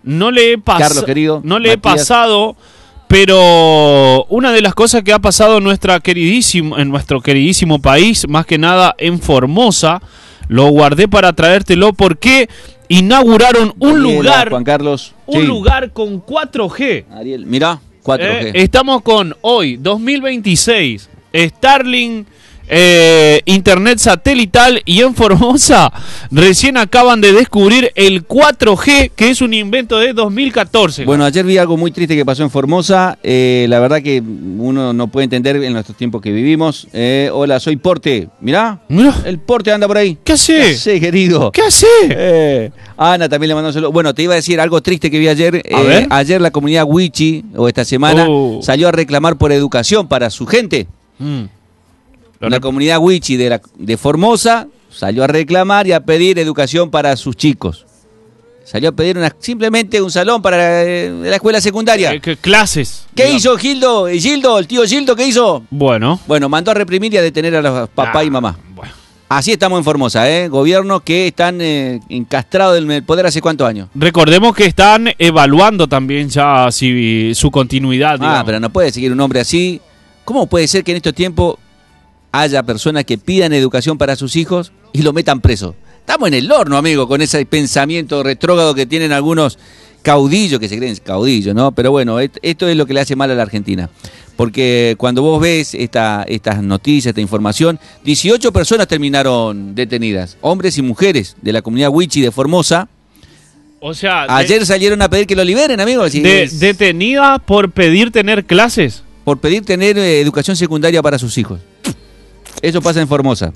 no le he Carlos, querido, no le he Matías. pasado, pero una de las cosas que ha pasado en nuestro queridísimo país, más que nada en Formosa, lo guardé para traértelo porque inauguraron un Ariel, lugar, Juan Carlos. un Sí. lugar con 4G. Ariel, mirá, 4G. Estamos con hoy, 2026, Starlink, internet satelital, y en Formosa recién acaban de descubrir el 4G, que es un invento de 2014. Bueno, ayer vi algo muy triste que pasó en Formosa. La verdad que uno no puede entender en nuestros tiempos que vivimos. Hola, soy Porte. Mirá, Mirá. el Porte anda por ahí. ¿Qué hace? ¿Qué hace, querido? ¿Qué hace? Ana también le mandó un saludo. Bueno, te iba a decir algo triste que vi ayer. A ver. Ayer la comunidad Wichi, o esta semana, salió a reclamar por educación para su gente. La comunidad Wichi de Formosa salió a reclamar y a pedir educación para sus chicos. Salió a pedir simplemente un salón para la escuela secundaria. Clases. ¿Qué hizo Gildo? El tío Gildo, ¿qué hizo? Bueno, Mandó a reprimir y a detener a los papás y mamá. Bueno. Así estamos en Formosa, gobiernos que están encastrados en el poder hace cuántos años. Recordemos que están evaluando también ya su continuidad. digamos. Pero no puede seguir un hombre así. ¿Cómo puede ser que en estos tiempos haya personas que pidan educación para sus hijos y lo metan preso? Estamos en el horno, amigo, con ese pensamiento retrógrado que tienen algunos caudillos, que se creen caudillos, ¿no? Pero bueno, esto es lo que le hace mal a la Argentina. Porque cuando vos ves estas noticias, esta información, 18 personas terminaron detenidas, hombres y mujeres de la comunidad Wichi de Formosa. O sea, Ayer salieron a pedir que lo liberen, amigos. detenida por pedir tener clases. Por pedir tener educación secundaria para sus hijos. Eso pasa en Formosa.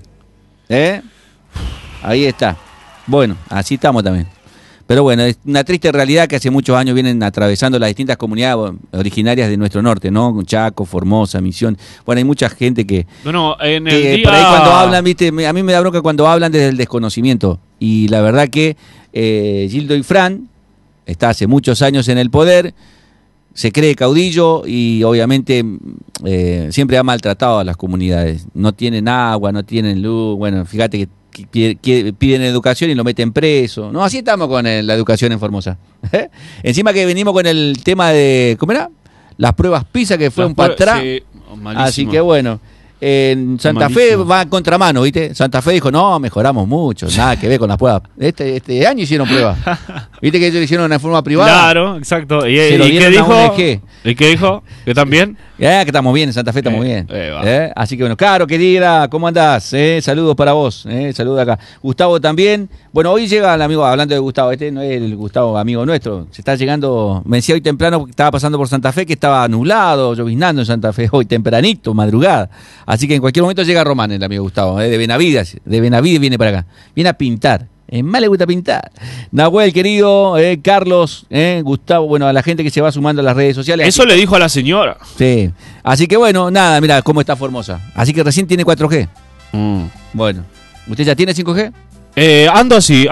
Ahí está. Bueno, así estamos también. Pero bueno, es una triste realidad que hace muchos años vienen atravesando las distintas comunidades originarias de nuestro norte, ¿no? Chaco, Formosa, Misión. Bueno, hay mucha gente que... Bueno, en el que día... por ahí cuando hablan, viste, a mí me da bronca cuando hablan desde el desconocimiento. Y la verdad que Gildo y Fran está hace muchos años en el poder, se cree caudillo y obviamente siempre ha maltratado a las comunidades. No tienen agua, no tienen luz. Bueno, fíjate que piden educación y lo meten preso. No, así estamos con la educación en Formosa. Encima que venimos con el tema de, ¿cómo era? Las pruebas PISA, que fue un patrón. Sí, Así que bueno, en Santa Fe va a contramano, ¿viste? Santa Fe dijo, no, mejoramos mucho, nada que ver con las pruebas. Este año hicieron pruebas. ¿Viste que ellos lo hicieron de forma privada? Claro, exacto. ¿Y Se lo qué dieron a dijo? ONG. ¿Y qué dijo? ¿Que también? Que estamos bien, en Santa Fe estamos bien. Así que bueno, Caro, querida, ¿cómo andás? Saludos para vos, saludos acá. Gustavo también. Bueno, hoy llega el amigo, hablando de Gustavo, este no es el Gustavo amigo nuestro, se está llegando, me decía hoy temprano, porque estaba pasando por Santa Fe, que estaba nublado, lloviznando en Santa Fe, hoy tempranito, madrugada. Así que en cualquier momento llega Román, el amigo Gustavo, de Benavides viene para acá, viene a pintar. Más le gusta pintar. Nahuel, querido, Carlos, Gustavo, bueno, a la gente que se va sumando a las redes sociales. Eso le dijo a la señora. Sí. Así que bueno, nada, mira cómo está Formosa. Así que recién tiene 4G. Bueno. ¿Usted ya tiene 5G? Ando así.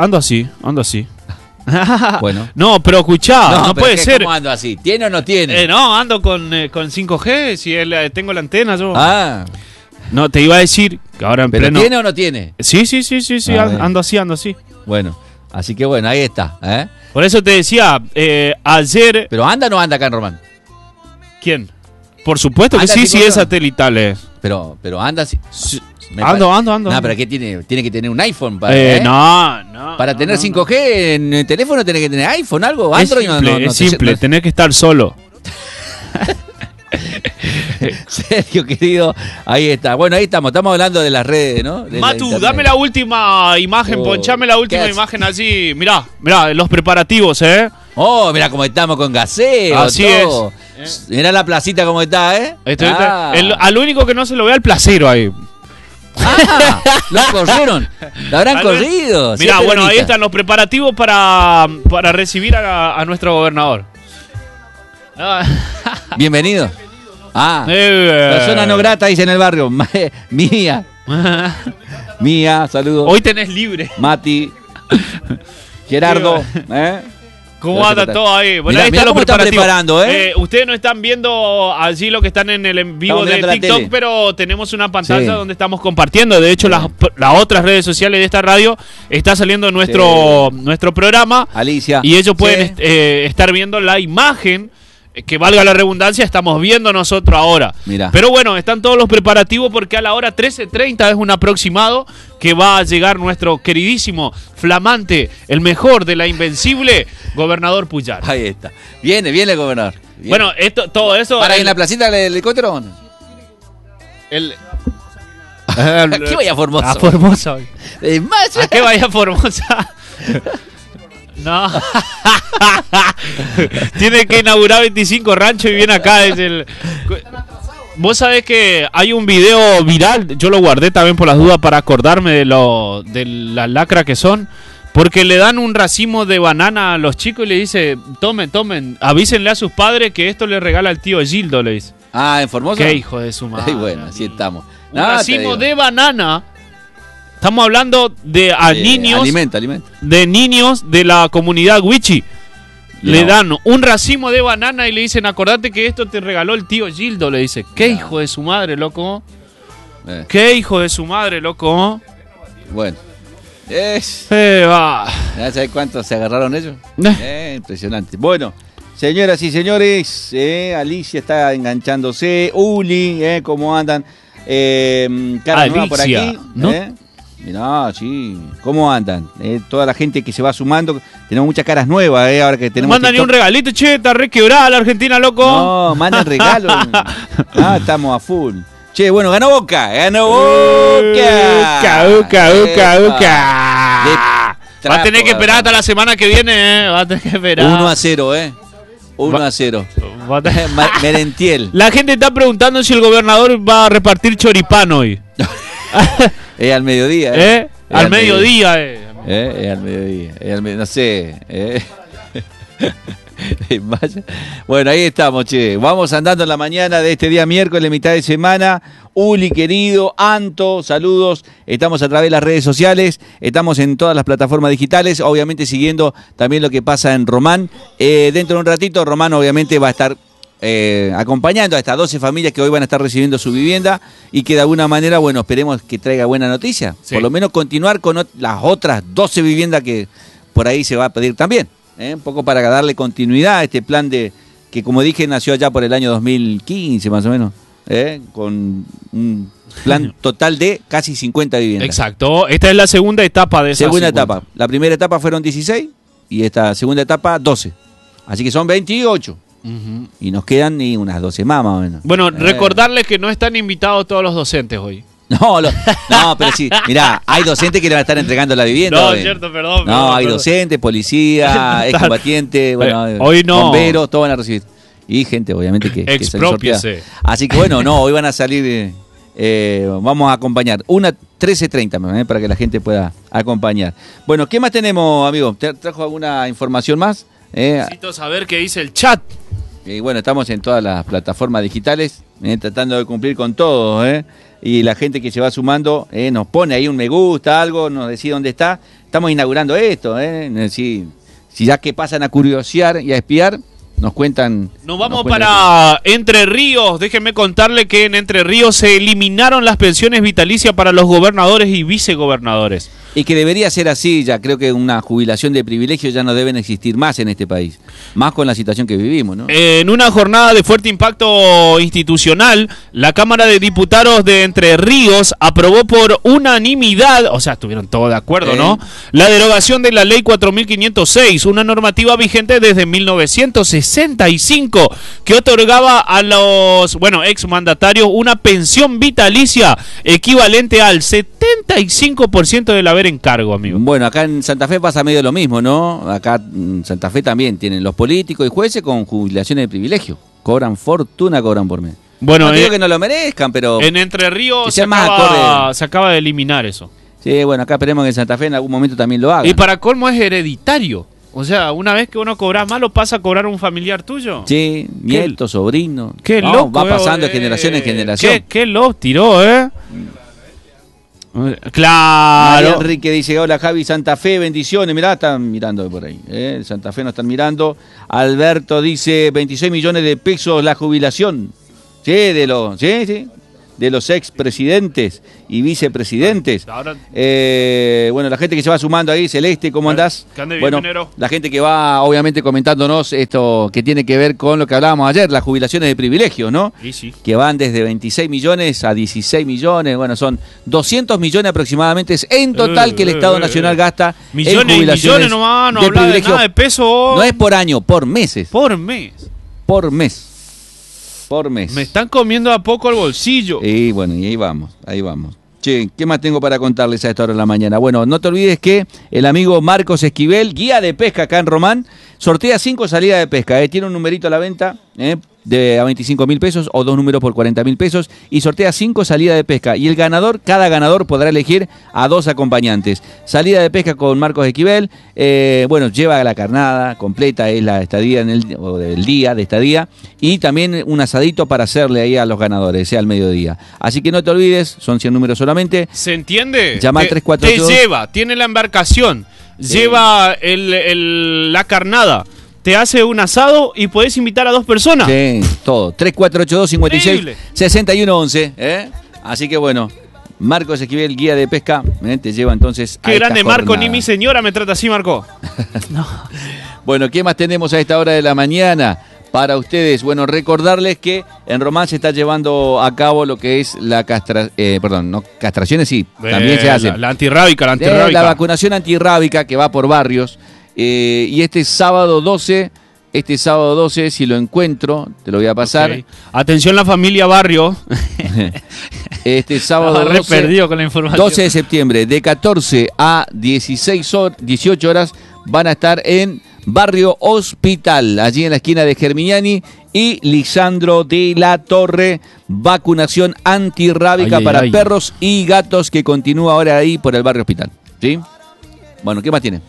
Bueno. No, pero escuchá, no puede ser. ¿Cómo ando así? ¿Tiene o no tiene? No, ando con 5G, si tengo la antena yo. Ah. No, te iba a decir que ahora en ¿Pero pleno... tiene o no tiene? Sí, ando así. Bueno, así que bueno, ahí está. Por eso te decía, ayer... ¿Pero anda o no anda acá en Román? ¿Quién? Por supuesto que sí, sí es satelital. Pero anda así. Ando. No, pero ¿qué tiene? Tiene que tener un iPhone para... No. Para tener 5G en el teléfono tenés que tener iPhone, algo. Android es simple, tenés que estar solo. Sergio, querido, ahí está. Bueno, ahí estamos hablando de las redes, ¿no? Matu, dame la última imagen, ponchame la última imagen allí. Mirá, los preparativos, Oh, mirá cómo estamos con gaseo. Así todo. Mirá la placita cómo está, al único que no se lo ve al placero ahí. Lo corrieron. Lo habrán corrido. Mirá, bueno, ahí están los preparativos para recibir a nuestro gobernador. Bienvenido. Persona no grata, dice en el barrio. Mía. Mía, saludos. Hoy tenés libre. Mati. Gerardo. ¿Cómo anda todo ahí? Bueno, mirá, ahí mirá están cómo los preparativos. están preparando, Ustedes no están viendo allí lo que están en el en vivo de TikTok, pero tenemos una pantalla donde estamos compartiendo. De hecho, las otras redes sociales de esta radio está saliendo nuestro programa. Alicia. Y ellos pueden estar viendo la imagen. Que valga la redundancia, estamos viendo nosotros ahora. Mirá. Pero bueno, están todos los preparativos porque a la hora 13:30 es un aproximado que va a llegar nuestro queridísimo, flamante, el mejor de la Invencible, gobernador Puyar. Ahí está. Viene el gobernador. Viene. Bueno, todo eso... ¿Para en la placita del helicóptero? ¿A qué vaya Formosa? A Formosa hoy. ¿A qué vaya Formosa? No. Tiene que inaugurar 25 ranchos y viene acá. Vos sabés que hay un video viral, yo lo guardé también por las dudas para acordarme de la lacra que son, porque le dan un racimo de banana a los chicos y le dice, tomen, avísenle a sus padres que esto le regala el tío Gildo, le dice. Ah, ¿en Formosa? Qué hijo de su madre. Ay, bueno, así estamos. Un racimo de banana. Estamos hablando de niños. Alimenta. De niños de la comunidad Wichi. Le dan un racimo de banana y le dicen, acordate que esto te regaló el tío Gildo, le dice. ¿Qué hijo de su madre, loco? ¿Qué hijo de su madre, loco? Bueno. ¿Ya sabes cuántos se agarraron ellos? Impresionante. Bueno, señoras y señores, Alicia está enganchándose. Uli, ¿cómo andan? Cara nueva por aquí. ¿No? Mirá, sí. ¿Cómo andan? Toda la gente que se va sumando. Tenemos muchas caras nuevas, ahora que tenemos. Mandan ni un regalito, che, está re quebrada la Argentina, loco. No, mandan regalos. Estamos a full. Che, bueno, ganó Boca. Va a tener que esperar hasta la semana que viene, Va a tener que esperar. 1-0, 1-0. Merentiel. La gente está preguntando si el gobernador va a repartir choripán hoy. Al mediodía, al mediodía, al mediodía. No sé, Bueno, ahí estamos, che. Vamos andando en la mañana de este día miércoles, mitad de semana. Uli, querido, Anto, saludos. Estamos a través de las redes sociales, estamos en todas las plataformas digitales, obviamente siguiendo también lo que pasa en Román. Dentro de un ratito, Román obviamente va a estar acompañando a estas 12 familias que hoy van a estar recibiendo su vivienda y que de alguna manera, bueno, esperemos que traiga buena noticia. Sí. Por lo menos continuar con las otras 12 viviendas que por ahí se va a pedir también. Un poco para darle continuidad a este plan que, como dije, nació allá por el año 2015 más o menos, con un plan total de casi 50 viviendas. Exacto, esta es la segunda etapa de esa segunda etapa. La primera etapa fueron 16 y esta segunda etapa 12. Así que son 28. Y nos quedan unas 12 más o menos. Bueno, recordarles que no están invitados todos los docentes hoy. No, pero sí, mirá, hay docentes que le van a estar entregando la vivienda. No, es cierto, perdón. Hay docentes, policía, excombatientes, hoy no. Bomberos, todos van a recibir. Y gente, obviamente, que expropiese. Así que bueno, hoy van a salir, vamos a acompañar. 13:30, para que la gente pueda acompañar. Bueno, ¿qué más tenemos, amigo? ¿Trajo alguna información más? Necesito saber qué dice el chat. Bueno, estamos en todas las plataformas digitales, tratando de cumplir con todo, y la gente que se va sumando nos pone ahí un me gusta, algo, nos decide dónde está. Estamos inaugurando esto, si ya que pasan a curiosear y a espiar, nos cuentan. Nos vamos para Entre Ríos. Déjenme contarle que en Entre Ríos se eliminaron las pensiones vitalicias para los gobernadores y vicegobernadores. Y que debería ser así, ya creo que una jubilación de privilegio ya no deben existir más en este país, más con la situación que vivimos, ¿no? En una jornada de fuerte impacto institucional, la Cámara de Diputados de Entre Ríos aprobó por unanimidad, o sea, estuvieron todos de acuerdo, ¿no? La derogación de la Ley 4506, una normativa vigente desde 1965 que otorgaba a los, exmandatarios una pensión vitalicia equivalente al 75% del haber en cargo, amigo. Bueno, acá en Santa Fe pasa medio lo mismo, ¿no? Acá en Santa Fe también tienen los políticos y jueces con jubilaciones de privilegio. Cobran fortuna, cobran por mes. Bueno, no digo que no lo merezcan, pero en Entre Ríos se acaba de eliminar eso. Sí, bueno, acá esperemos que en Santa Fe en algún momento también lo hagan. Y para colmo es hereditario. O sea, una vez que uno cobra más, lo pasa a cobrar un familiar tuyo. Sí, nieto, sobrino. Qué loco. Va pasando de generación en generación. Qué loco tiró, Claro. María Enrique dice, hola Javi, Santa Fe, bendiciones. Mirá, están mirando por ahí. Santa Fe nos están mirando. Alberto dice, 26 millones de pesos la jubilación. Sí, de los expresidentes y vicepresidentes. Bueno, la gente que se va sumando ahí, Celeste, ¿cómo andás? Bueno, la gente que va obviamente comentándonos esto que tiene que ver con lo que hablábamos ayer, las jubilaciones de privilegios, ¿no? Sí. Que van desde 26 millones a 16 millones, bueno, son 200 millones aproximadamente en total que el Estado Nacional gasta millones en jubilaciones millones nomás, no de habla privilegios. De nada de peso. No es por año, por meses. Por mes. Por mes. Me están comiendo a poco el bolsillo. Y bueno, y ahí vamos. Che, ¿qué más tengo para contarles a esta hora de la mañana? Bueno, no te olvides que el amigo Marcos Esquivel, guía de pesca acá en Román, sortea 5 salidas de pesca. Tiene un numerito a la venta de a 25.000 pesos o 2 números por 40.000 pesos y sortea 5 salidas de pesca. Y cada ganador podrá elegir a 2 acompañantes. Salida de pesca con Marcos Esquivel, bueno, lleva la carnada completa, es la estadía del día de estadía, y también un asadito para hacerle ahí a los ganadores, al mediodía. Así que no te olvides, son 100 números solamente. ¿Se entiende? Llama al 342. Te lleva, tiene la embarcación, lleva la carnada. Te hace un asado y podés invitar a 2 personas. Sí, todo. 3482-56-6111. Así que bueno, Marcos Esquivel, guía de pesca, te lleva entonces Qué grande Marco, ni mi señora me trata así, Marco. No. Bueno, ¿qué más tenemos a esta hora de la mañana para ustedes? Bueno, recordarles que en Román se está llevando a cabo lo que es la castraciones sí, también se hace. La antirrábica. La vacunación antirrábica que va por barrios. Y este sábado 12, si lo encuentro, te lo voy a pasar. Okay. Atención la familia Barrio. Este sábado 12, con la información. 12 de septiembre, de 14 a 18 horas, van a estar en Barrio Hospital, allí en la esquina de Germignani y Lisandro de la Torre. Vacunación antirrábica para perros y gatos que continúa ahora ahí por el Barrio Hospital. ¿Sí? Bueno, ¿qué más tiene?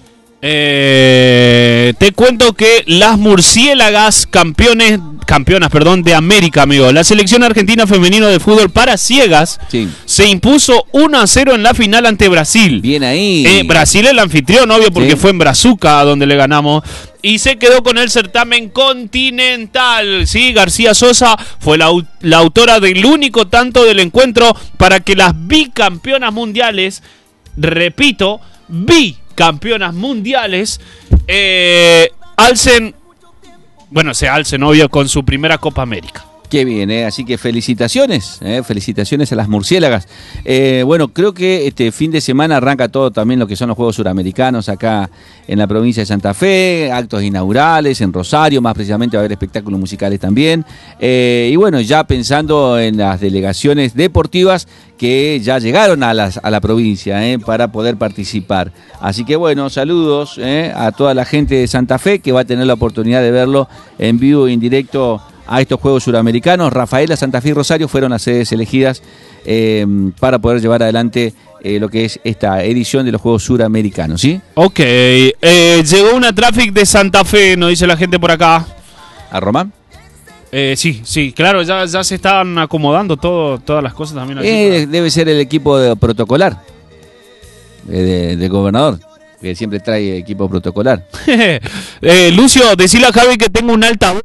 Te cuento que las murciélagas campeonas de América, amigo. La selección argentina femenino de fútbol para ciegas se impuso 1-0 en la final ante Brasil. Bien ahí. Brasil el anfitrión, obvio, porque fue en Brazuca donde le ganamos. Y se quedó con el certamen continental. Sí, García Sosa fue la autora del único tanto del encuentro para que las bicampeonas mundiales, repito, campeonas mundiales se alcen, obvio, con su primera Copa América. Qué bien, así que felicitaciones a las murciélagas. Bueno, creo que este fin de semana arranca todo también lo que son los Juegos Suramericanos acá en la provincia de Santa Fe, actos inaugurales en Rosario, más precisamente va a haber espectáculos musicales también. Y bueno, ya pensando en las delegaciones deportivas que ya llegaron a la provincia para poder participar. Así que bueno, saludos a toda la gente de Santa Fe que va a tener la oportunidad de verlo en vivo e en directo a estos Juegos Suramericanos. Rafaela, Santa Fe y Rosario fueron las sedes elegidas para poder llevar adelante lo que es esta edición de los Juegos Suramericanos, ¿sí? Ok, llegó una Traffic de Santa Fe, nos dice la gente por acá. ¿A Román? Sí, claro, ya se están acomodando todas las cosas también. Debe ser el equipo protocolar del gobernador, que siempre trae equipo protocolar. Lucio, decile a Javi que tengo un altavoz.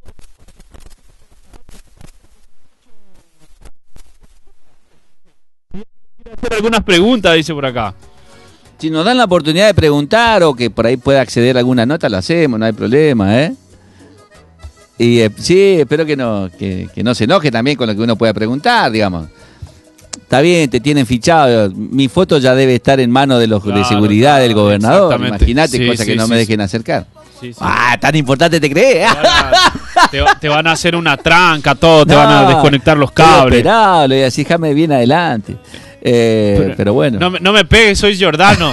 Hacer algunas preguntas, dice por acá. Si nos dan la oportunidad de preguntar o que por ahí pueda acceder a alguna nota, lo hacemos, no hay problema, Y sí, espero que no se enoje también con lo que uno pueda preguntar, digamos. Está bien, te tienen fichado. Mi foto ya debe estar en manos de los de seguridad del gobernador. Imagínate, cosas que no me dejen acercar. Sí. Tan importante te crees. Te van a hacer una tranca, todo, te van a desconectar los cables. Esperalo, y así déjame bien adelante. Pero bueno. No me pegues, soy Giordano.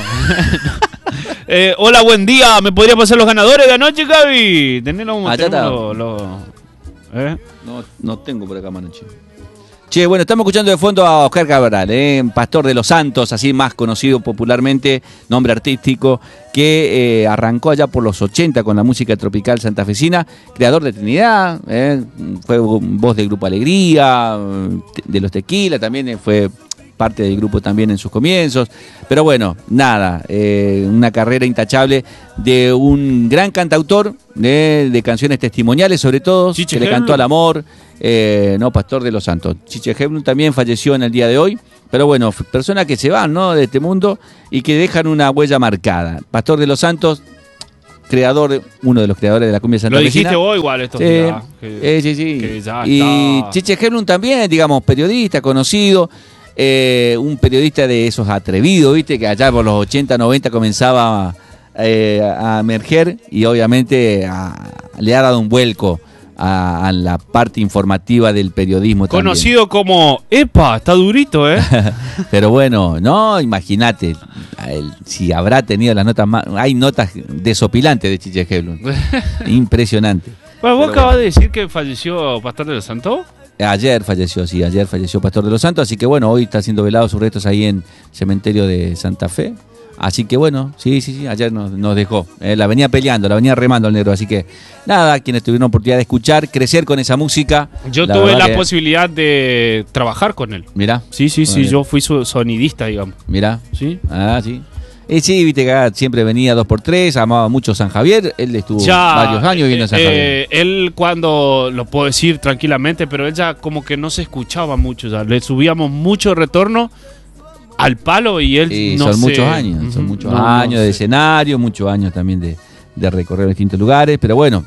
Hola, buen día. ¿Me podría pasar los ganadores de anoche, Gaby? No tengo por acá, Manoche. Che, bueno, estamos escuchando de fondo a Oscar Cabral, pastor de los Santos, así más conocido popularmente, nombre artístico, que arrancó allá por los 80 con la música tropical santafesina, creador de Trinidad, fue voz del Grupo Alegría, de los Tequila, también fue parte del grupo también en sus comienzos. Pero bueno, nada, una carrera intachable de un gran cantautor de canciones testimoniales, sobre todo, Chiche que le cantó al amor, Pastor de los Santos. Chiche Hemblum también falleció en el día de hoy. Pero bueno, personas que se van, ¿no?, de este mundo y que dejan una huella marcada. Pastor de los Santos, uno de los creadores de la cumbia santafesina. Lo dijiste vos igual esto. Sí. Y Chiche Hemblum también, digamos, periodista conocido, un periodista de esos atrevidos, ¿viste? Que allá por los 80, 90 comenzaba a emerger y obviamente le ha dado un vuelco a la parte informativa del periodismo. Conocido como ¡epa! Está durito, ¿eh? Pero bueno, no, imagínate, si habrá tenido las notas más. Hay notas desopilantes de Chiche Hemblum. Impresionante. Bueno, ¿vos acabas de decir que falleció Pastor de los Santos? Ayer falleció Pastor de los Santos, así que bueno, hoy está siendo velado sus restos ahí en el cementerio de Santa Fe. Así que bueno, sí, ayer nos dejó. La venía peleando, la venía remando el negro. Así que nada, quienes tuvieron oportunidad de escuchar, crecer con esa música. Yo tuve la posibilidad de trabajar con él. Mirá. Sí, yo fui su sonidista, digamos. Mirá. Sí. Sí. Sí, viste que siempre venía 2x3, amaba mucho San Javier. Él estuvo varios años viendo San Javier. Él, cuando, lo puedo decir tranquilamente, pero él ya como que no se escuchaba mucho. Ya. Le subíamos mucho retorno al palo y él son muchos años de escenario, muchos años también de recorrer distintos lugares, pero bueno,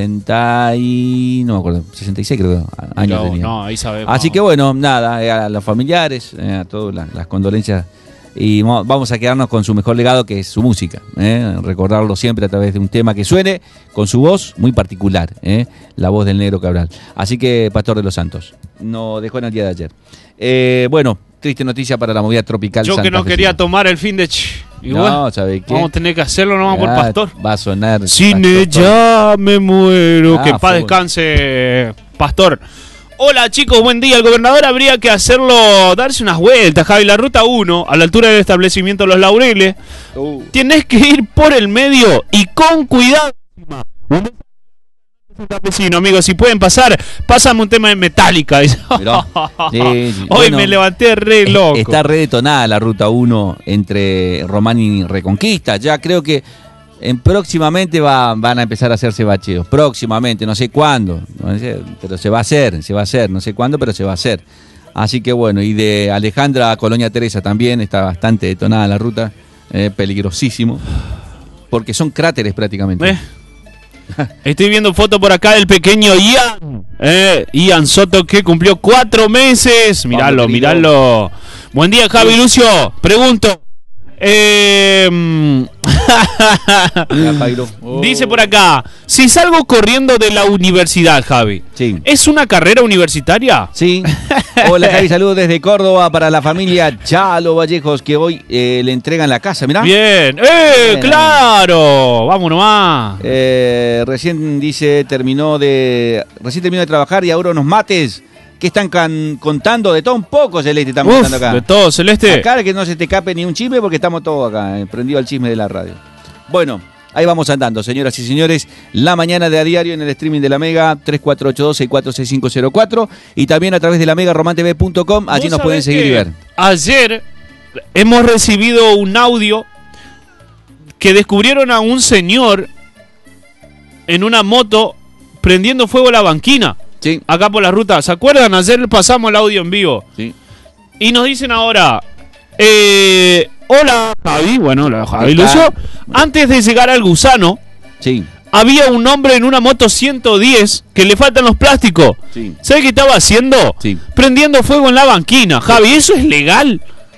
66 creo años tenía. No, ahí sabemos. Así que bueno, nada, a los familiares, a todas las condolencias, y vamos a quedarnos con su mejor legado, que es su música, recordarlo siempre a través de un tema que suene con su voz muy particular, la voz del Negro Cabral. Así que Pastor de los Santos nos dejó en el día de ayer. Bueno, triste noticia para la movida tropical. Yo que no quería tomar el fin de no, ¿sabe qué? Vamos a tener que hacerlo nomás por Pastor. Va a sonar. Sin ella me muero. Que paz descanse, Pastor. Hola chicos, buen día. El gobernador habría que darse unas vueltas, Javi. La ruta 1, a la altura del establecimiento Los Laureles. Tienes que ir por el medio y con cuidado. Vecino, amigos, si pueden pasar, pásame un tema de Metallica. Hoy me levanté re loco. Está re detonada la ruta 1 entre Román y Reconquista. Ya creo que próximamente van a empezar a hacerse bacheos. Próximamente, no sé cuándo, pero se va a hacer, no sé cuándo, pero se va a hacer. Así que bueno, y de Alejandra a Colonia Teresa también está bastante detonada la ruta, peligrosísimo, porque son cráteres prácticamente. Estoy viendo foto por acá del pequeño Ian Soto, que cumplió 4 meses. Míralo. Buen día, Javi. Lucio, pregunto. Dice por acá, si salgo corriendo de la universidad, Javi, sí, ¿es una carrera universitaria? Sí. Hola, Javi, saludos desde Córdoba para la familia Chalo Vallejos, que hoy le entregan la casa, mirá. Bien, claro, vamos nomás. Recién terminó de trabajar y ahora unos mates. ¿Qué están contando? De todo un poco, Celeste, estamos contando acá. De todo, Celeste. Acá que no se te escape ni un chisme porque estamos todos acá, prendido al chisme de la radio. Bueno, ahí vamos andando, señoras y señores. La mañana de a diario en el streaming de la Mega, 3482-646504. Y también a través de la megaromantv.com. Allí nos pueden seguir y ver. Ayer hemos recibido un audio que descubrieron a un señor en una moto prendiendo fuego la banquina. Sí. Acá por la ruta. ¿Se acuerdan? Ayer pasamos el audio en vivo. Sí. Y nos dicen ahora, hola Javi, bueno, hola Javi Lucio. Antes de llegar al Gusano, sí, había un hombre en una moto 110 que le faltan los plásticos. Sí. ¿Sabe qué estaba haciendo? Sí. Prendiendo fuego en la banquina. Javi, ¿eso es legal?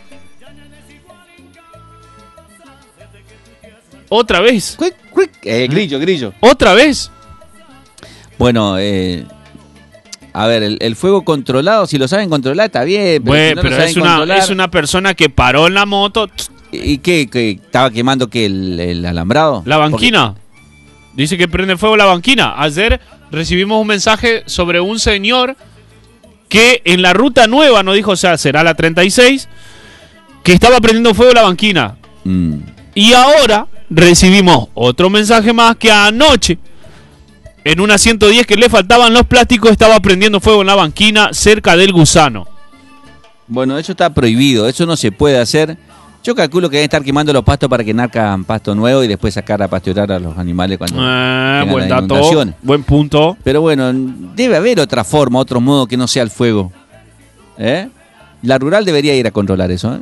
¿Otra vez? Grillo. ¿Otra vez? Bueno, a ver, el fuego controlado, si lo saben controlar, está bien. Pero, bueno, si no pero es una persona que paró en la moto. ¿Y qué? ¿Estaba quemando qué? ¿El alambrado? La banquina. Dice que prende fuego la banquina. Ayer recibimos un mensaje sobre un señor que en la ruta nueva, nos dijo, o sea, será la 36, que estaba prendiendo fuego la banquina. Y ahora recibimos otro mensaje más que anoche, en una 110 que le faltaban los plásticos, estaba prendiendo fuego en la banquina cerca del Gusano. Bueno, eso está prohibido, eso no se puede hacer. Yo calculo que deben estar quemando los pastos para que nazcan pasto nuevo y después sacar a pasturar a los animales cuando buen dato, buen punto. Pero bueno, debe haber otra forma, otro modo que no sea el fuego. La rural debería ir a controlar eso.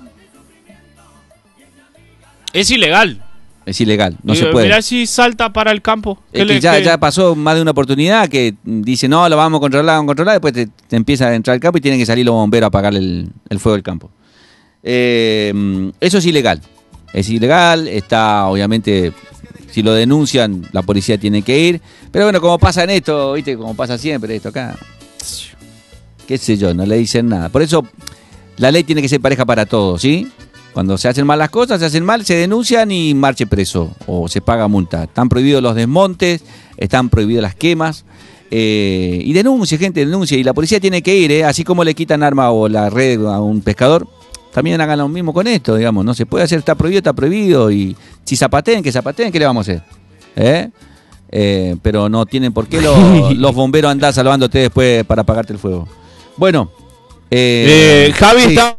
Es ilegal. Es ilegal, no se puede. Mirá si salta para el campo. Ya pasó más de una oportunidad que dice, no, lo vamos a controlar, después te empieza a entrar al campo y tienen que salir los bomberos a apagar el fuego del campo. Eso es ilegal. Es ilegal, está obviamente, si lo denuncian, la policía tiene que ir. Pero bueno, como pasa en esto, ¿viste? Como pasa siempre esto acá. Qué sé yo, no le dicen nada. Por eso la ley tiene que ser pareja para todos, ¿sí? Cuando se hacen mal las cosas, se hacen mal, se denuncian y marche preso o se paga multa. Están prohibidos los desmontes, están prohibidas las quemas. Y denuncie, gente, denuncie. Y la policía tiene que ir, así como le quitan arma o la red a un pescador, también hagan lo mismo con esto, digamos. No se puede hacer, está prohibido. Y si zapateen, ¿qué le vamos a hacer? Pero no tienen por qué los bomberos andar salvándote después para apagarte el fuego. Bueno. Javi sí. Está...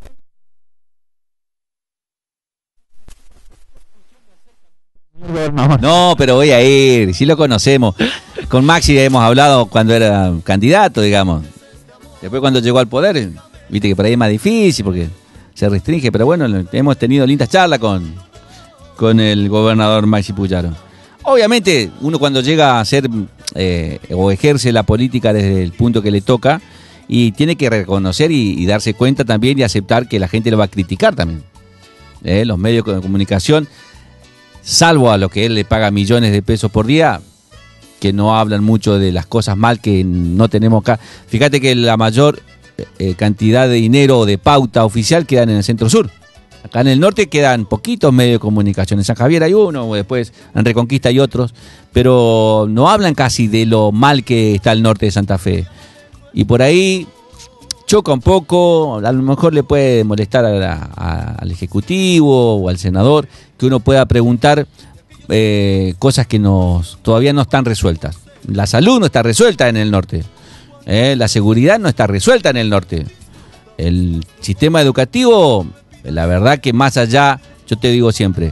No, pero voy a ir, sí lo conocemos. Con Maxi hemos hablado cuando era candidato, digamos. Después cuando llegó al poder, viste que por ahí es más difícil porque se restringe, pero bueno, hemos tenido lindas charlas con el gobernador Maxi Puyaro. Obviamente, uno cuando llega a ser o ejerce la política desde el punto que le toca, y tiene que reconocer y darse cuenta también y aceptar que la gente lo va a criticar también. Los medios de comunicación, salvo a los que él le paga millones de pesos por día, que no hablan mucho de las cosas mal que no tenemos acá. Fíjate que la mayor cantidad de dinero o de pauta oficial quedan en el centro sur. Acá en el norte quedan poquitos medios de comunicación. En San Javier hay uno, después en Reconquista hay otros, pero no hablan casi de lo mal que está el norte de Santa Fe. Y por ahí choca un poco, a lo mejor le puede molestar al Ejecutivo o al senador, que uno pueda preguntar cosas que todavía no están resueltas. La salud no está resuelta en el norte, la seguridad no está resuelta en el norte. El sistema educativo, la verdad que más allá, yo te digo siempre,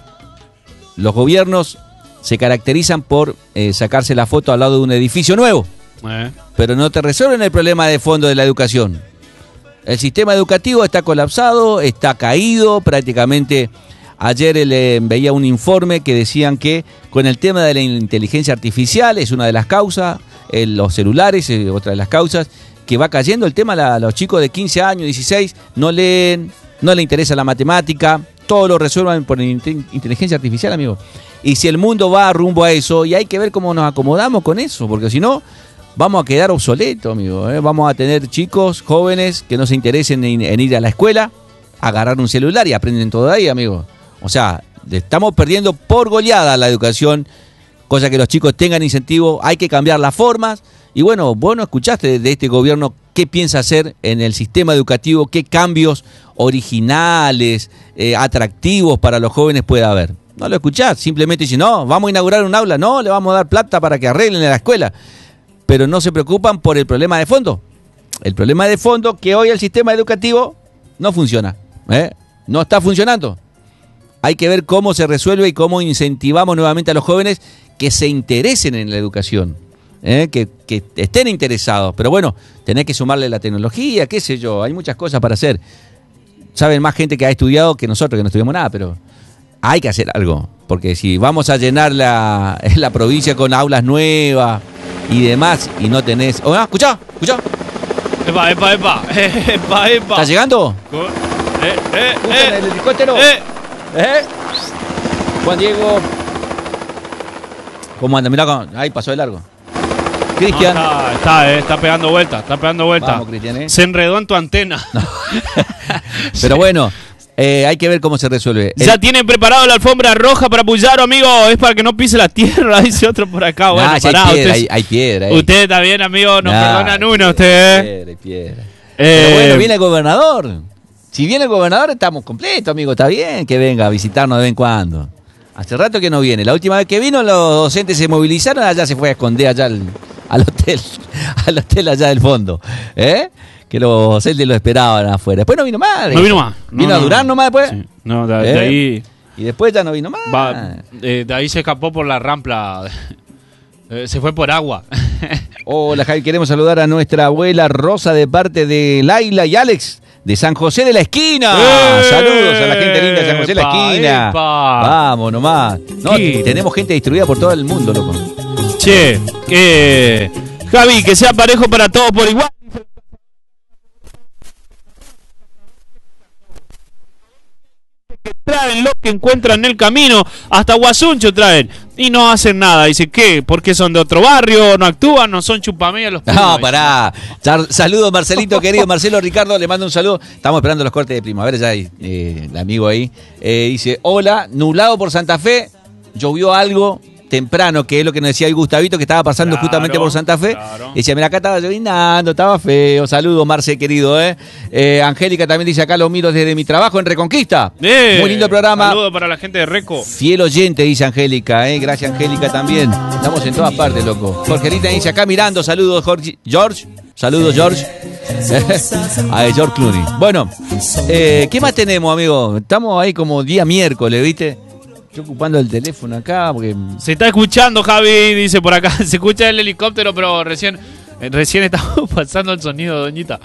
los gobiernos se caracterizan por sacarse la foto al lado de un edificio nuevo. Pero no te resuelven el problema de fondo de la educación. El sistema educativo está colapsado, está caído prácticamente. Ayer veía un informe que decían que con el tema de la inteligencia artificial es una de las causas, los celulares es otra de las causas, que va cayendo el tema. Los chicos de 15 años, 16, no leen, no les interesa la matemática, todo lo resuelvan por inteligencia artificial, amigo. Y si el mundo va rumbo a eso, y hay que ver cómo nos acomodamos con eso, porque si no, vamos a quedar obsoletos, amigo. Vamos a tener chicos, jóvenes, que no se interesen en ir a la escuela, agarrar un celular y aprenden todo de ahí, amigo. O sea, estamos perdiendo por goleada la educación, cosa que los chicos tengan incentivo, hay que cambiar las formas. Y bueno, vos no escuchaste de este gobierno qué piensa hacer en el sistema educativo, qué cambios originales, atractivos para los jóvenes puede haber. No lo escuchás, simplemente dicen, no, vamos a inaugurar un aula, no, le vamos a dar plata para que arreglen la escuela. Pero no se preocupan por el problema de fondo. El problema de fondo que hoy el sistema educativo no funciona. No está funcionando. Hay que ver cómo se resuelve y cómo incentivamos nuevamente a los jóvenes que se interesen en la educación. Que estén interesados. Pero bueno, tenés que sumarle la tecnología, qué sé yo. Hay muchas cosas para hacer. Saben más gente que ha estudiado que nosotros, que no estudiamos nada, pero hay que hacer algo. Porque si vamos a llenar la provincia con aulas nuevas y demás, y no tenés... Oh, escuchá. Epa. ¿Está llegando? El helicóptero. Juan Diego. ¿Cómo anda? Mirá, ahí pasó de largo. Cristian. No, está pegando vuelta. Vamos, Cristian, Se enredó en tu antena. No. Pero bueno, hay que ver cómo se resuelve. Ya tienen preparado la alfombra roja para Puyaro, amigo. Es para que no pise la tierra, dice otro por acá. Bueno, hay piedra. Usted también, amigo, nos perdonan uno, usted. Hay piedra. Pero bueno, viene el gobernador. Si viene el gobernador, estamos completos, amigo. Está bien que venga a visitarnos de vez en cuando. Hace rato que no viene. La última vez que vino, los docentes se movilizaron. Allá se fue a esconder allá al hotel allá del fondo. que los Celtics lo esperaban afuera. Después no vino más. No vino más. Vino a Durán nomás después. Sí. No, de ahí... Y después ya no vino más. De ahí se escapó por la rampla. Se fue por agua. Hola, Javi. Queremos saludar a nuestra abuela Rosa de parte de Laila y Alex de San José de la Esquina. Saludos a la gente linda de San José de la Esquina. Vamos nomás. No, tenemos gente distribuida por todo el mundo, loco. Che, Javi, que sea parejo para todos por igual. Traen lo que encuentran en el camino, hasta Guasuncho traen y no hacen nada. Dice, ¿qué? ¿Por qué son de otro barrio? ¿No actúan? ¿No son chupamea los primos? No, pará. Saludos, Marcelito, querido. Marcelo Ricardo, le mando un saludo. Estamos esperando los cortes de primavera, ya hay el amigo ahí. Dice, hola, nublado por Santa Fe, llovió algo temprano, que es lo que nos decía el Gustavito, que estaba pasando justamente por Santa Fe. Decía, mira, acá estaba llovinando, estaba feo. Saludos, Marce, querido. Angélica también dice, acá lo miro desde mi trabajo en Reconquista. Muy lindo el programa. Saludos para la gente de Reco. Fiel oyente, dice Angélica. Gracias, Angélica, también. Estamos en todas partes, loco. Jorgelita dice, acá mirando. Saludos, George. Saludos, George. A George Clooney. Bueno, ¿qué más tenemos, amigo? Estamos ahí como día miércoles, ¿viste? Estoy ocupando el teléfono acá porque... Se está escuchando, Javi, dice por acá. Se escucha el helicóptero, pero recién estamos pasando el sonido, doñita.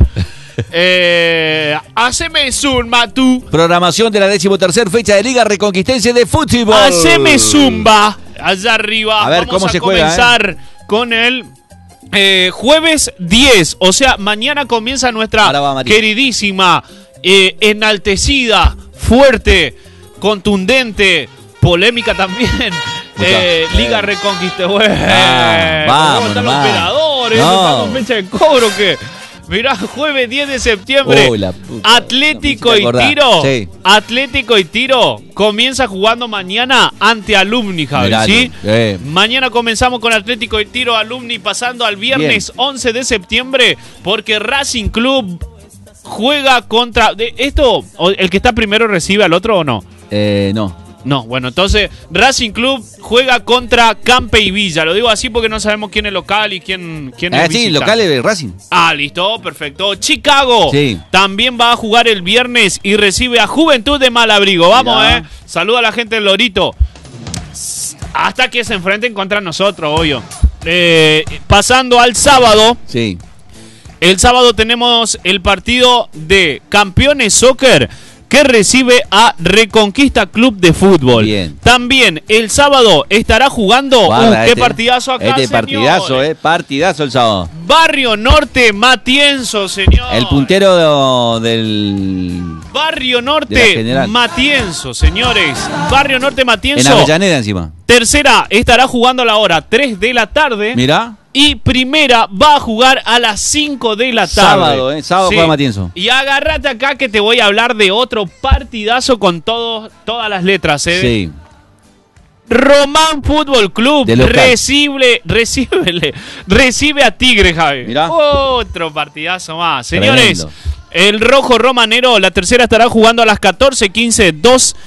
Haceme zumba, tú. Programación de la 13ª fecha de Liga Reconquistense de Fútbol. Haceme zumba. Allá arriba. A ver cómo se juega. Vamos a comenzar con el... jueves 10, o sea, mañana comienza nuestra queridísima, enaltecida, fuerte, contundente, polémica también, Liga Reconquista. Vamos, están los operadores, no. Fecha de cobro que... Mirá, jueves 10 de septiembre, Atlético y Tiro. Sí. Atlético y Tiro comienza jugando mañana ante Alumni, Javi, ¿sí? Mañana comenzamos con Atlético y Tiro, Alumni, pasando al viernes 11 de septiembre, porque Racing Club juega contra... ¿Esto, el que está primero recibe al otro o no? No, bueno, entonces Racing Club juega contra Campe y Villa. Lo digo así porque no sabemos quién es local y quién es visitante. Sí, local es Racing. Listo, perfecto. Chicago también va a jugar el viernes y recibe a Juventud de Malabrigo. Vamos, Saluda a la gente del Lorito. Hasta que se enfrenten contra nosotros, obvio. Pasando al sábado. Sí. El sábado tenemos el partido de Campeones Soccer, que recibe a Reconquista Club de Fútbol. Bien. También el sábado estará jugando. ¡Qué partidazo acá, partidazo, partidazo el sábado. Barrio Norte Matienzo, señor. El puntero del... Barrio Norte Matienzo, señores. Barrio Norte Matienzo. En Avellaneda encima. Tercera estará jugando a la hora 3 de la tarde. Mirá. Y primera va a jugar a las 5 de la tarde. Sábado juega Matienzo. Y agárrate acá que te voy a hablar de otro partidazo con todas las letras. Sí. Román Fútbol Club recibe a Tigre, Javi. Mirá. Otro partidazo más. Señores, tremendo. El rojo romanero, la tercera estará jugando a las 14:15,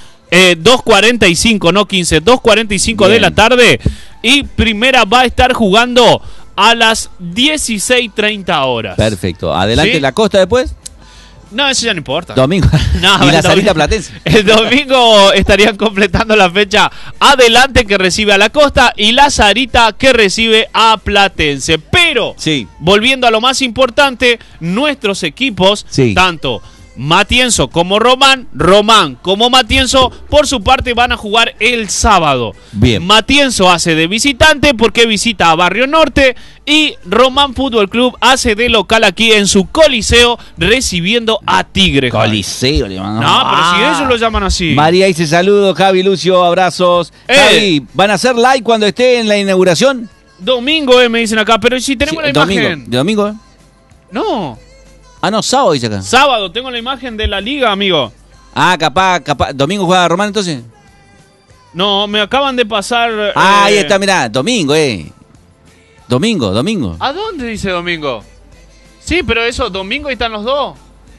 2:45, no 15, 2:45 de la tarde. Y primera va a estar jugando a las 16:30 horas. Perfecto. Adelante, ¿la Costa después? No, eso ya no importa. Domingo. Y la Sarita Platense. El domingo estarían completando la fecha Adelante, que recibe a la Costa, y la Sarita, que recibe a Platense. Pero, volviendo a lo más importante, nuestros equipos, tanto Matienzo como Román como Matienzo, por su parte van a jugar el sábado. Bien. Matienzo hace de visitante porque visita a Barrio Norte, y Román Fútbol Club hace de local aquí en su Coliseo, recibiendo a Tigre. Coliseo, le mandan. No, pero si ellos lo llaman así. María dice saludos, Javi, Lucio, abrazos. Javi, ¿van a hacer live cuando esté en la inauguración? Domingo, me dicen acá, pero si tenemos la imagen. ¿De domingo? No. No, sábado dice acá. Sábado, tengo la imagen de la liga, amigo. Capaz. ¿Domingo juega Román entonces? No, me acaban de pasar... ahí está, mirá, domingo, Domingo. ¿A dónde dice domingo? Sí, pero eso, domingo están los dos.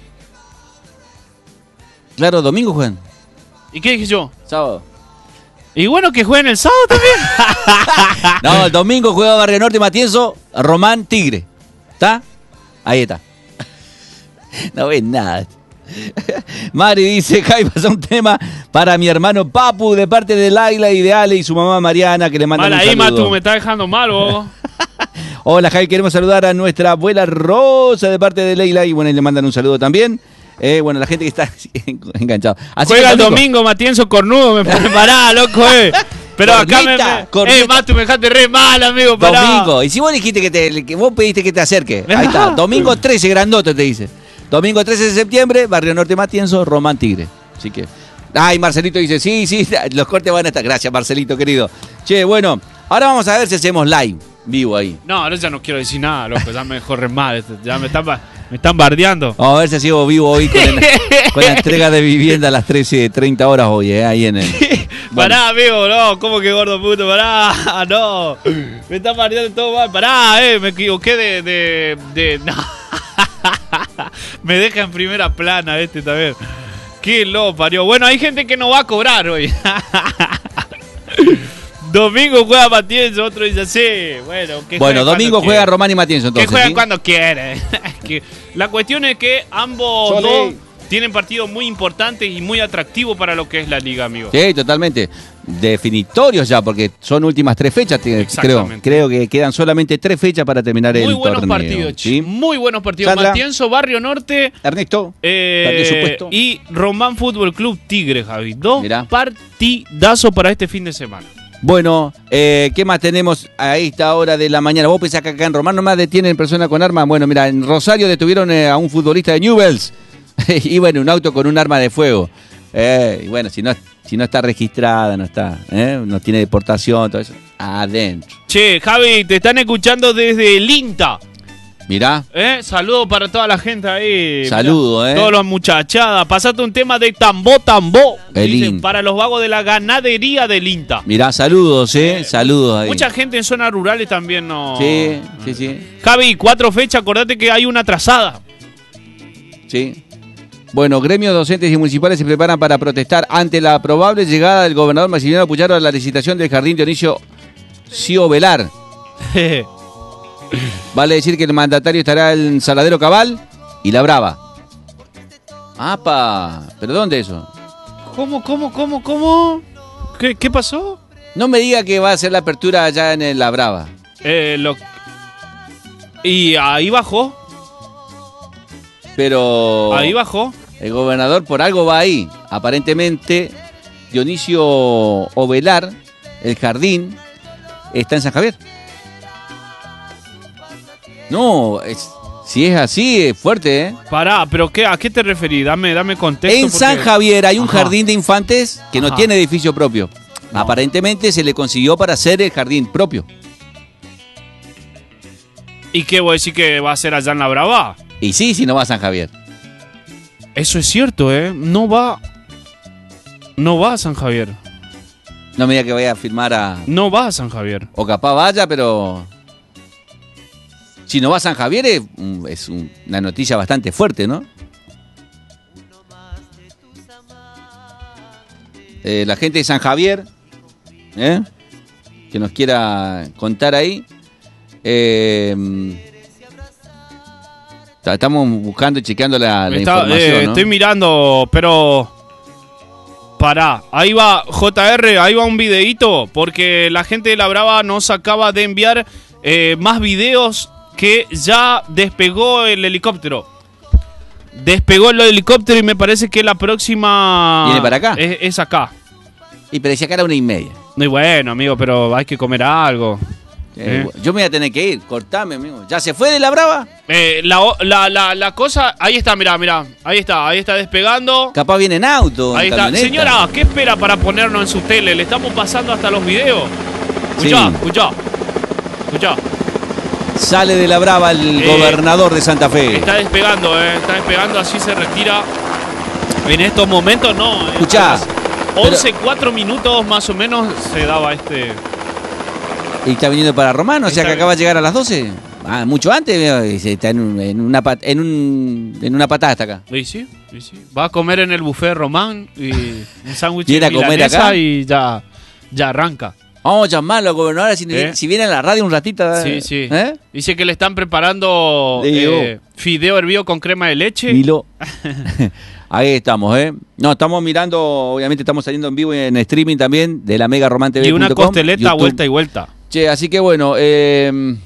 Claro, domingo juegan. ¿Y qué dije yo? Sábado. Y bueno, que jueguen el sábado también. No, el domingo juega Barrio Norte Matienzo, Román Tigre. ¿Está? Ahí está. No ves nada. Mari dice, Jai, pasa un tema para mi hermano Papu de parte de Laila y de Ale y su mamá Mariana, que le mandan un saludo. Mala Matu, me está dejando mal, vos. Hola, Jai, queremos saludar a nuestra abuela Rosa de parte de Leila y bueno, le mandan un saludo también. Bueno, la gente que está enganchada. Juega el domingo Matienzo Cornudo, me pará, loco, Pero cornita, acá Matu, me dejaste re mal, amigo, pará. Domingo, y si vos dijiste que vos pediste que te acerque, ahí está, domingo 13, grandote te dice. Domingo 13 de septiembre, Barrio Norte Matienzo, Román Tigre. Así que... Ay, Marcelito dice, sí, los cortes van a estar. Gracias, Marcelito, querido. Che, bueno, ahora vamos a ver si hacemos live, vivo ahí. No, ahora ya no quiero decir nada, loco, ya me corren mal, ya me están bardeando. Vamos a ver si hacemos vivo hoy con la entrega de vivienda a las 13:30 horas hoy, ahí en el... Bueno. Pará, amigo, no, ¿cómo que gordo puto? Pará, no, me están bardeando todo mal, pará, me equivoqué de no. Me deja en primera plana también. Qué lo parió. Bueno, hay gente que no va a cobrar hoy. Domingo juega Matienzo, otro dice sí. Bueno, domingo juega Román y Matienzo entonces. Que juegan cuando quiere. La cuestión es que ambos dos tienen partidos muy importantes y muy atractivos para lo que es la liga, amigo. Sí, totalmente. Definitorios ya, porque son últimas 3 fechas, creo que quedan solamente 3 fechas para terminar el torneo. Muy buenos partidos, ¿sí? Muy buenos partidos. Sandra, Matienzo, Barrio Norte, Ernesto, y Román Fútbol Club Tigre, Javi. Dos partidazos para este fin de semana. Bueno, ¿qué más tenemos a esta hora de la mañana? ¿Vos pensás que acá en Román nomás detienen personas con armas? Bueno, mira, en Rosario detuvieron a un futbolista de Newell's. Iba en un auto con un arma de fuego. Y bueno, si no está registrada, no tiene deportación, todo eso, adentro. Che, Javi, te están escuchando desde el INTA. Mirá. Saludos para toda la gente ahí. Saludos, Todos los muchachadas. Pasate un tema de tambó. Dicen, para los vagos de la ganadería del INTA. Mirá, saludos, saludos ahí. Mucha gente en zonas rurales también no. Sí. Javi, 4 fechas, acordate que hay una atrasada. Sí. Bueno, gremios docentes y municipales se preparan para protestar ante la probable llegada del gobernador Maximiliano Puyaro a la licitación del jardín Dionisio Ciovelar. Vale decir que el mandatario estará en Saladero Cabal y La Brava. ¡Apa! ¿Pero dónde eso? ¿Cómo? ¿Qué pasó? No me diga que va a ser la apertura allá en La Brava. Y ahí bajó. Pero... Ahí bajó. El gobernador por algo va ahí. Aparentemente, Dionisio Ovelar, el jardín, está en San Javier. No, si es así, es fuerte, Pará, pero ¿a qué te referís? Dame contexto. En San Javier hay un jardín de infantes que no tiene edificio propio. No. Aparentemente se le consiguió para hacer el jardín propio. ¿Y qué voy a decir que va a ser allá en La Brava? Y sí, si no va a San Javier. Eso es cierto, No va a San Javier. No me diga que vaya a firmar a... No va a San Javier. O capaz vaya, pero... Si no va a San Javier es una noticia bastante fuerte, ¿no? La gente de San Javier, que nos quiera contar ahí. Estamos buscando y chequeando la información, ¿no? Estoy mirando, pero... Pará, ahí va JR, ahí va un videíto, porque la gente de La Brava nos acaba de enviar más videos que ya despegó el helicóptero. Despegó el helicóptero y me parece que la próxima... ¿Viene para acá? Es acá. Y parecía que era 1:30. Muy bueno, amigo, pero hay que comer algo. Yo me voy a tener que ir, cortame, amigo. ¿Ya se fue de La Brava? La cosa, ahí está, mirá, ahí está despegando. Capaz viene en auto. Ahí está. Camioneta. Señora, ¿qué espera para ponernos en su tele? Le estamos pasando hasta los videos. Escuchá. Sale de La Brava el gobernador de Santa Fe. Está despegando, así se retira. En estos momentos no. Escuchá. 11:04 minutos más o menos se daba Y está viniendo para Román, o sea que acaba de llegar a las 12. Mucho antes, está en una patada hasta acá. Y sí. Va a comer en el buffet Román y un sándwich de milanesa comer acá y ya arranca. Vamos a llamarlo, gobernador, si viene a la radio un ratito. Sí, sí. Dice que le están preparando fideo hervido con crema de leche. Ahí estamos, No, estamos mirando, obviamente estamos saliendo en vivo y en streaming también de la Mega Román TV. Y una costeleta YouTube. Vuelta y vuelta. Che, así que bueno, el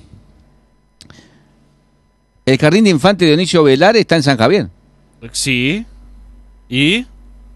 Jardín de Infante Dionisio Velar está en San Javier. Sí. ¿Y?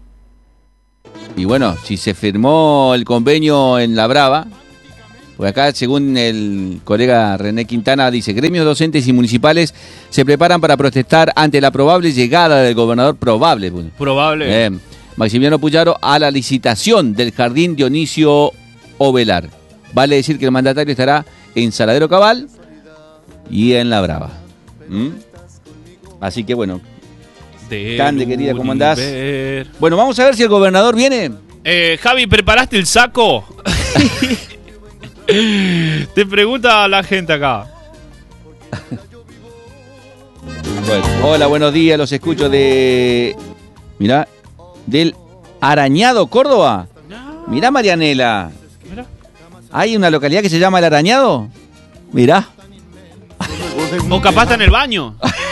Y bueno, si se firmó el convenio en La Brava, pues acá, según el colega René Quintana, dice, gremios docentes y municipales se preparan para protestar ante la probable llegada del gobernador probable. Maximiliano Puyaro a la licitación del Jardín Dionisio Ovelar. Vale decir que el mandatario estará en Saladero Cabal y en La Brava. Así que bueno. Cande, querida, ¿cómo andás? Bueno, vamos a ver si el gobernador viene. Javi, ¿preparaste el saco? Te pregunta la gente acá. Bueno, hola, buenos días, los escucho del Arañado, Córdoba. Mirá, Marianela. ¿Hay una localidad que se llama El Arañado? Mirá. O capaz está en el baño.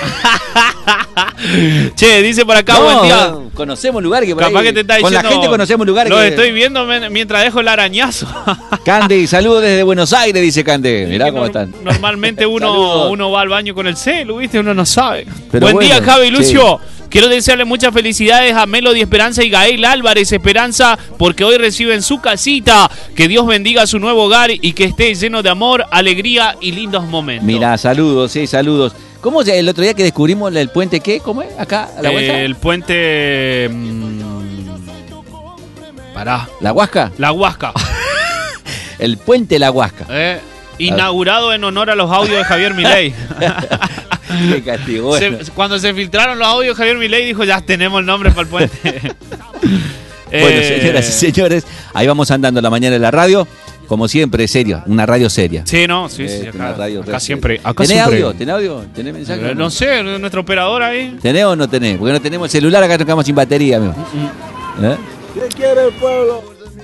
Che, dice por acá, buen día. Conocemos lugares que por capaz ahí, que te está diciendo, con la gente conocemos lugares que estoy viendo mientras dejo el arañazo. Candy, saludos desde Buenos Aires, dice Candy. Mirá cómo están. Normalmente uno va al baño con el celu, ¿viste? Uno no sabe. Pero buen día, Javi, Lucio. Sí. Quiero desearle muchas felicidades a Melody Esperanza y Gael Álvarez Esperanza, porque hoy reciben su casita. Que Dios bendiga su nuevo hogar y que esté lleno de amor, alegría y lindos momentos. Mirá, saludos, saludos. ¿Cómo es el otro día que descubrimos el puente qué? ¿Cómo es? ¿Acá? ¿A la vuelta? El puente... Pará. ¿La Huasca? La Huasca. El puente La Huasca. Inaugurado en honor a los audios de Javier Milei. Qué castigo. Bueno. Cuando se filtraron los audios, Javier Milei dijo, ya tenemos el nombre para el puente. Bueno, señoras y señores, ahí vamos andando la mañana en la radio. Como siempre, serio, una radio seria. Sí, no, sí, acá siempre. ¿Tenés audio? ¿Tenés audio? ¿Tenés mensaje? No sé, nuestro operador ahí. ¿Tenés o no tenés? Porque no tenemos el celular, acá nos quedamos sin batería, amigo. ¿Qué quiere el pueblo?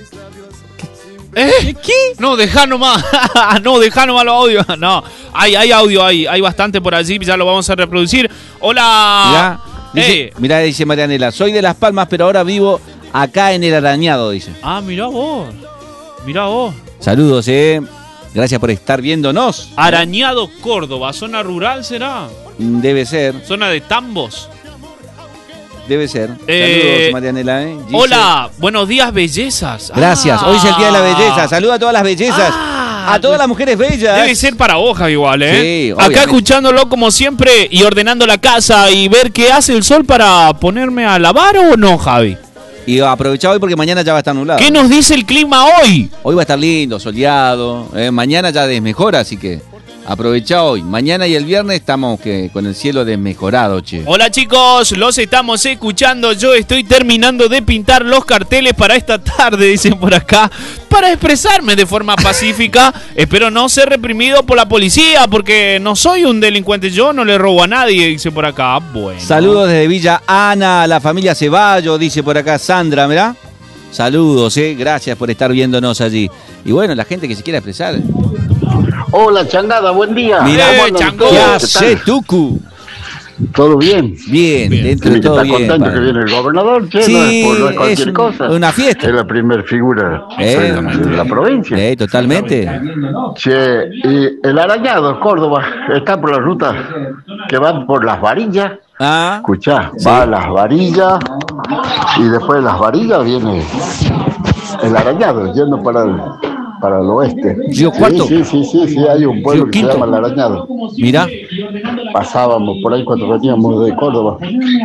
¿Qué? No, dejá nomás. No, dejá nomás los audios. No, hay audio, hay bastante por allí, ya lo vamos a reproducir. Hola. Mirá, dice Marianela, soy de Las Palmas, pero ahora vivo acá en El Arañado, dice. Mirá vos. Mirá vos. Saludos, Gracias por estar viéndonos. Arañado, Córdoba. ¿Zona rural será? Debe ser. ¿Zona de tambos? Debe ser. Saludos, Marianela. Hola, buenos días, bellezas. Gracias, hoy es el Día de la Belleza. Saluda a todas las bellezas. A todas las mujeres bellas. Debe ser para hoja igual, Sí, acá obviamente. escuchándolo como siempre y ordenando la casa y ver qué hace el sol para ponerme a lavar o no, Javi. Y aprovechá hoy porque mañana ya va a estar nublado. ¿Qué nos dice el clima hoy? Hoy va a estar lindo, soleado. Mañana ya desmejora, así que aprovechá hoy. Mañana y el viernes estamos con el cielo desmejorado, che. Hola chicos, los estamos escuchando. Yo estoy terminando de pintar los carteles para esta tarde, dicen por acá, para expresarme de forma pacífica. Espero no ser reprimido por la policía, porque no soy un delincuente. Yo no le robo a nadie, dice por acá. Bueno. Saludos desde Villa Ana, a la familia Ceballos, dice por acá Sandra, ¿verdad? Saludos, gracias por estar viéndonos allí. Y bueno, la gente que se quiera expresar. Hola, Changada, buen día. Mirá, Chango. ¿Qué hace, Tucu? ¿Todo bien? Bien, dentro de todo bien. ¿Está contento que viene el gobernador? Che, sí, no es cualquier cosa. Una fiesta. Es la primera figura de la provincia. Totalmente. Che, y el Arañado, Córdoba, está por la ruta que va por Las Varillas. Escuchá, va a Las Varillas y después de Las Varillas viene el Arañado, yendo para el oeste. ¿Río Cuarto? Sí, hay un pueblo que se llama El Arañado. Mira. Pasábamos por ahí cuando veníamos de Córdoba.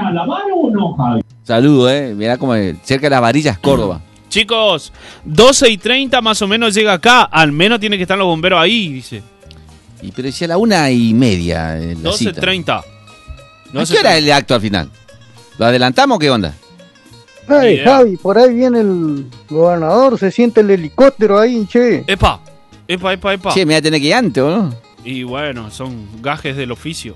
Saludos, mirá como cerca de Las Varillas, Córdoba. Chicos, 12:30 más o menos llega acá. Al menos tiene que estar los bomberos ahí, dice. Pero decía la 1:30. 12:30. ¿A qué hora es el acto al final? ¿Lo adelantamos o qué onda? Ay, Javi, por ahí viene el gobernador, se siente el helicóptero ahí, che. Epa. Che, me voy a tener que ir antes, ¿no? Y bueno, son gajes del oficio.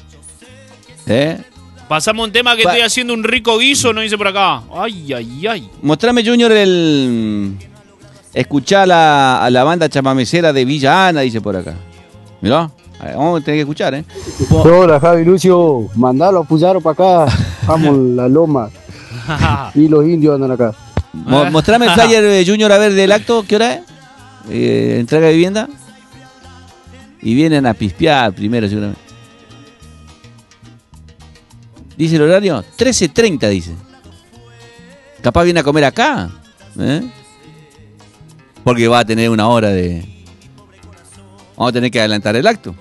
Pasamos un tema que estoy haciendo un rico guiso, no dice por acá. Ay. Mostrame, Junior, el Escuchá a la banda chamamecera de Villa Ana, dice por acá. Mirá, vamos a tener que escuchar, ¿eh? Hola, Javi Lucio, mandalo a Puyaro para acá. Vamos, la loma. Y los indios andan acá. Mostrame el flyer, Junior, a ver, del acto. ¿Qué hora es? Entrega de vivienda. Y vienen a pispear primero, seguramente. ¿Dice el horario? 13:30, dice. Capaz viene a comer acá. Porque va a tener una hora de... Vamos a tener que adelantar el acto.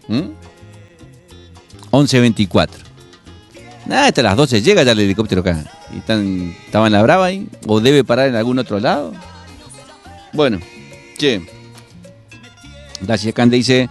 11:24. Hasta las 12 llega ya el helicóptero acá. Y estaba en la Brava ahí. O debe parar en algún otro lado. Bueno, che. Gracias, Cande dice.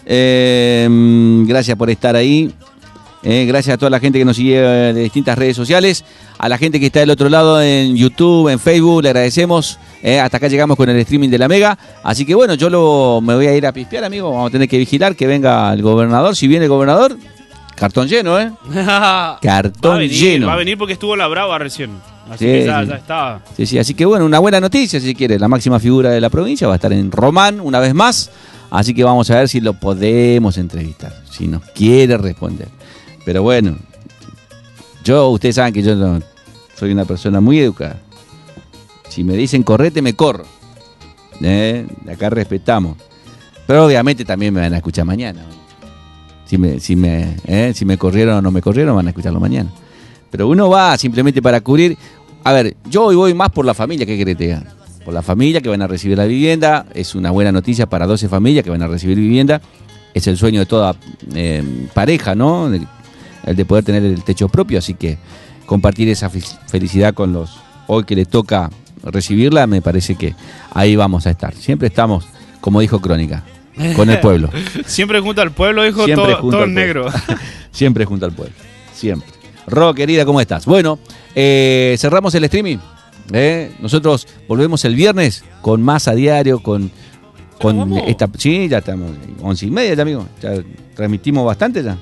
Gracias por estar ahí. Gracias a toda la gente que nos sigue de distintas redes sociales. A la gente que está del otro lado en YouTube, en Facebook, le agradecemos. Hasta acá llegamos con el streaming de la Mega. Así que bueno, yo me voy a ir a pispear, amigo. Vamos a tener que vigilar que venga el gobernador. Si viene el gobernador, cartón lleno, cartón lleno. Va a venir porque estuvo la Brava recién. Así que ya está. Sí, así que bueno, una buena noticia, si quiere. La máxima figura de la provincia va a estar en Román una vez más. Así que vamos a ver si lo podemos entrevistar. Si nos quiere responder. Pero bueno, ustedes saben que yo no soy una persona muy educada. Si me dicen correte, me corro. De acá respetamos. Pero obviamente también me van a escuchar mañana. Si me corrieron o no me corrieron, van a escucharlo mañana. Pero uno va simplemente para cubrir. A ver, yo hoy voy más por la familia, ¿qué querés te diga? Por la familia que van a recibir la vivienda. Es una buena noticia para 12 familias que van a recibir vivienda. Es el sueño de toda pareja, ¿no? El de poder tener el techo propio, así que compartir esa felicidad con los hoy que le toca recibirla, me parece que ahí vamos a estar. Siempre estamos, como dijo Crónica, con el pueblo. Siempre junto al pueblo, dijo todo en negro. Siempre junto al pueblo, siempre. Ro, querida, ¿cómo estás? Bueno, cerramos el streaming. Nosotros volvemos el viernes con más a diario, con esta... Sí, ya estamos 11:30 ya, amigo. Ya transmitimos bastante ya.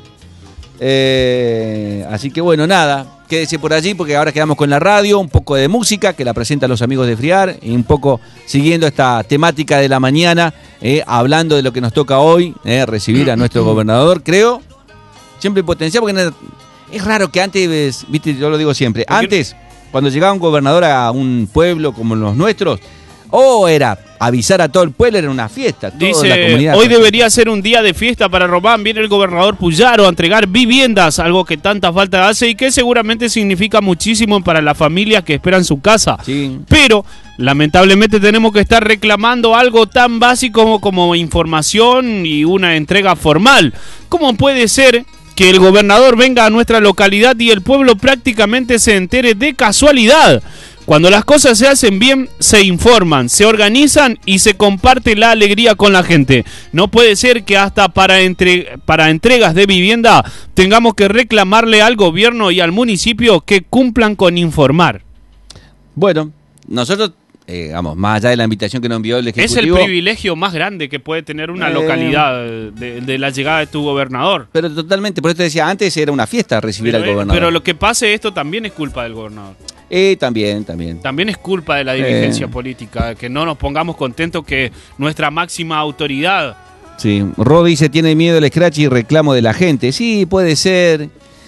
Así que bueno, nada, quédese por allí porque ahora quedamos con la radio, un poco de música que la presentan los amigos de Friar y un poco siguiendo esta temática de la mañana, hablando de lo que nos toca hoy, recibir a nuestro gobernador, creo, siempre potencial, porque es raro que antes, viste, yo lo digo siempre, antes, cuando llegaba un gobernador a un pueblo como los nuestros, era avisar a todo el pueblo, era una fiesta. Dice, la comunidad hoy debería ser un día de fiesta para Román. Viene el gobernador Puyaro a entregar viviendas, algo que tanta falta hace y que seguramente significa muchísimo para las familias que esperan su casa. Sí. Pero, lamentablemente, tenemos que estar reclamando algo tan básico como información y una entrega formal. ¿Cómo puede ser que el gobernador venga a nuestra localidad y el pueblo prácticamente se entere de casualidad? Cuando las cosas se hacen bien, se informan, se organizan y se comparte la alegría con la gente. No puede ser que hasta para entregas de vivienda tengamos que reclamarle al gobierno y al municipio que cumplan con informar. Bueno, nosotros, más allá de la invitación que nos envió el Ejecutivo... Es el privilegio más grande que puede tener una localidad de la llegada de tu gobernador. Pero totalmente, por eso te decía, antes era una fiesta recibir al gobernador. Pero lo que pase esto también es culpa del gobernador. También. También es culpa de la dirigencia política, que no nos pongamos contentos que nuestra máxima autoridad... Sí, Rod dice, tiene miedo el scratch y reclamo de la gente. Sí, puede ser.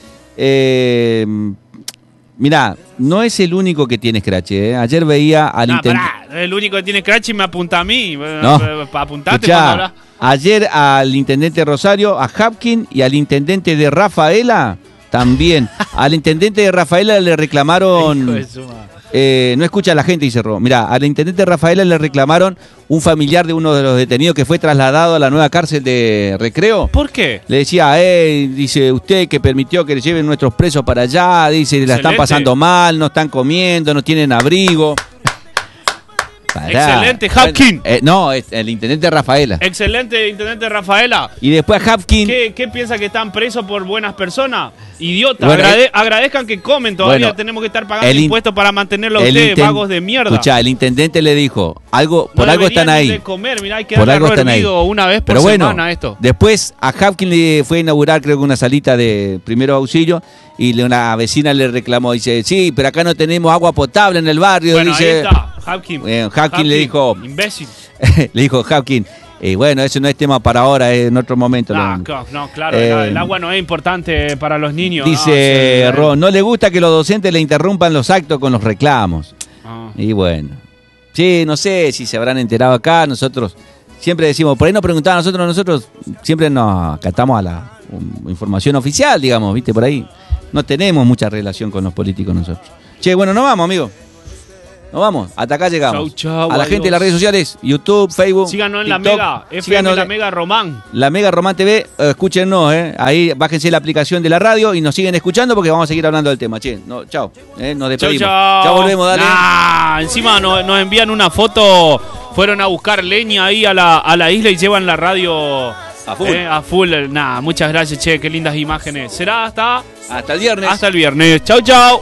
Mirá, no es el único que tiene scratch. Ayer veía al intendente... El único que tiene scratch y me apunta a mí. No. Apuntate Escuchá, ayer al intendente Rosario, a Hapkin y al intendente de Rafaela... También. Al intendente de Rafaela le reclamaron... no escucha a la gente, dice Ro. Mirá, al intendente de Rafaela le reclamaron un familiar de uno de los detenidos que fue trasladado a la nueva cárcel de Recreo. ¿Por qué? Le decía, dice, usted que permitió que le lleven nuestros presos para allá, dice, la están pasando mal, no están comiendo, no tienen abrigo. Excelente, Hapkin. No, el intendente Rafaela. Excelente, intendente Rafaela. Y después Hapkin. ¿Qué piensa que están presos por buenas personas? Idiota, bueno, agradezcan que comen, todavía tenemos que estar pagando impuestos para mantenerlo a ustedes, vagos de mierda. Escuchá, el intendente le dijo, por algo están ahí. De comer, mirá, hay que darle arroz hervido una vez por semana esto. Después a Hapkin le fue a inaugurar, creo que una salita de primero auxilio, y una vecina le reclamó, dice, sí, pero acá no tenemos agua potable en el barrio, bueno, dice. Hawking le dijo... Imbécil. Le dijo Hawking, bueno, eso no es tema para ahora, es en otro momento. No, claro, el agua no es importante para los niños. Dice Ron, no le gusta que los docentes le interrumpan los actos con los reclamos. Y bueno, sí, no sé si se habrán enterado acá, nosotros siempre decimos, por ahí nos preguntaban nosotros siempre nos acatamos a la información oficial, digamos, ¿viste? Por ahí no tenemos mucha relación con los políticos nosotros. Che, bueno, nos vamos, amigo. Nos vamos, hasta acá llegamos. Chau, a la gente de las redes sociales, YouTube, Facebook, síganos en TikTok, la Mega, FM La Mega Román. La Mega Román TV, escúchenos, ahí bájense la aplicación de la radio y nos siguen escuchando porque vamos a seguir hablando del tema. Che, chao, nos despedimos. Chau. Ya volvemos, dale. Encima nos envían una foto, fueron a buscar leña ahí a la isla y llevan la radio a full. Muchas gracias, che, qué lindas imágenes. ¿Será hasta el viernes? Hasta el viernes. Chau.